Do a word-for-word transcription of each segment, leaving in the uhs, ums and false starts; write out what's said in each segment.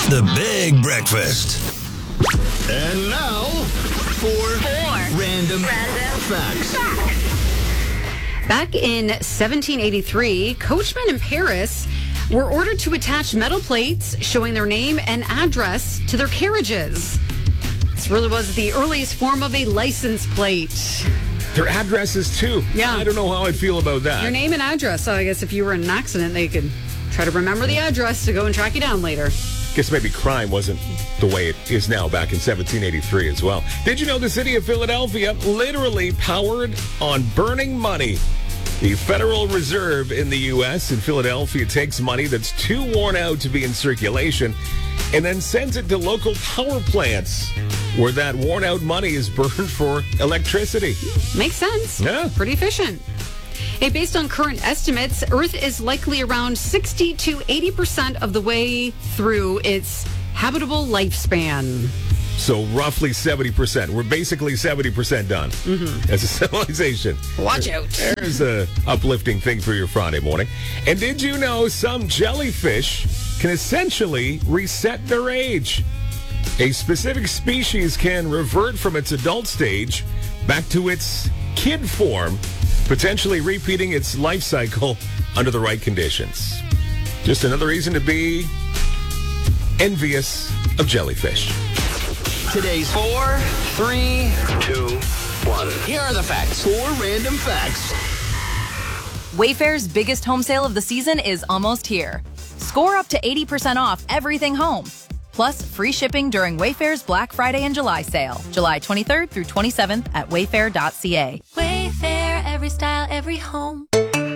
The Big Breakfast. And now, for Four. Random, Random Facts. Back in seventeen eighty-three, coachmen in Paris were ordered to attach metal plates showing their name and address to their carriages. This really was the earliest form of a license plate. Their addresses, too. Yeah. I don't know how I'd feel about that. Your name and address. So I guess if you were in an accident, they could try to remember the address to go and track you down later. Guess maybe crime wasn't the way it is now back in seventeen eighty-three as well. Did you know the city of Philadelphia literally powered on burning money? The Federal Reserve in the U S in Philadelphia takes money that's too worn out to be in circulation and then sends it to local power plants where that worn out money is burned for electricity. Makes sense. Yeah. Pretty efficient. Hey, based on current estimates, Earth is likely around sixty to eighty percent of the way through its habitable lifespan. So roughly seventy percent. We're basically seventy percent done mm-hmm. as a civilization. Watch out. There's a uplifting thing for your Friday morning. And did you know some jellyfish can essentially reset their age? A specific species can revert from its adult stage back to its kid form, potentially repeating its life cycle under the right conditions. Just another reason to be envious of jellyfish. Today's four, three, two, one. Here are the facts. Four random facts. Wayfair's biggest home sale of the season is almost here. Score up to eighty percent off everything home. Plus, free shipping during Wayfair's Black Friday and July sale. July twenty-third through twenty-seventh at wayfair dot c a. Wayfair, every style, every home.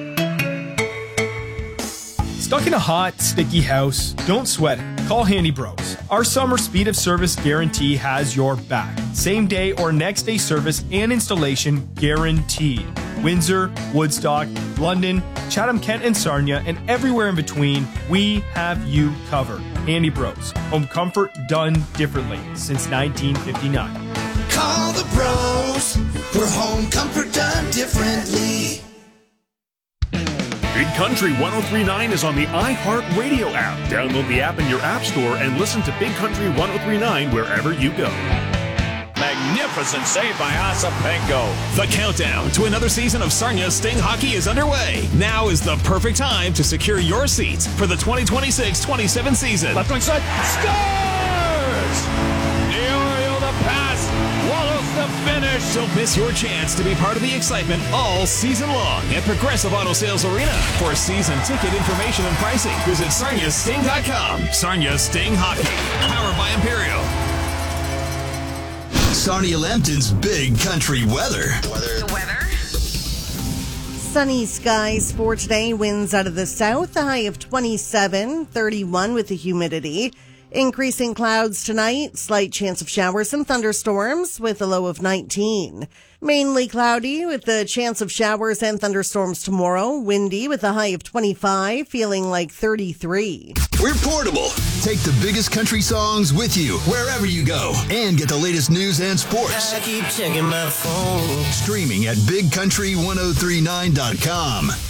Stuck in a hot, sticky house? Don't sweat it. Call Handy Bros. Our summer speed of service guarantee has your back. Same day or next day service and installation guaranteed. Windsor, Woodstock, London, Chatham-Kent and Sarnia, and everywhere in between, we have you covered. Handy Bros. Home comfort done differently since nineteen fifty-nine. Call the pros for home comfort done differently. Big Country one oh three point nine is on the iHeartRadio app. Download the app in your app store and listen to Big Country one oh three point nine wherever you go. Magnificent save by Asapenko. The countdown to another season of Sarnia Sting Hockey is underway. Now is the perfect time to secure your seats for the twenty twenty-six twenty-seven season. Left wing side, scores! Diorio the pass, Wallace the finish. Don't miss your chance to be part of the excitement all season long at Progressive Auto Sales Arena. For season ticket information and pricing, visit sarnia sting dot com. Sarnia Sting Hockey, powered by Imperial. Sarnia Lambton's Big Country weather. The weather? Sunny skies for today. Winds out of the south. A high of twenty-seven, thirty-one with the humidity. Increasing clouds tonight. Slight chance of showers and thunderstorms with a low of nineteen. Mainly cloudy with the chance of showers and thunderstorms tomorrow. Windy with a high of twenty-five, feeling like thirty-three. We're portable. Take the biggest country songs with you wherever you go and get the latest news and sports. I keep checking my phone. Streaming at big country ten thirty-nine dot com.